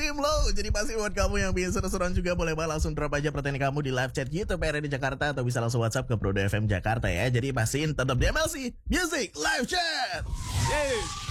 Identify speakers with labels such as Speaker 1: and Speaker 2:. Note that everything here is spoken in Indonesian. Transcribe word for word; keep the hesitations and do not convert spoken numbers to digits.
Speaker 1: tim lo. Jadi pasti buat kamu yang biasa seru-seruan juga boleh banget langsung drop aja pertanyaan kamu di live chat YouTube R R D Jakarta atau bisa langsung WhatsApp ke Pro dua F M Jakarta ya. Jadi pastiin tetap di M L C Music Live Chat.
Speaker 2: Yeay.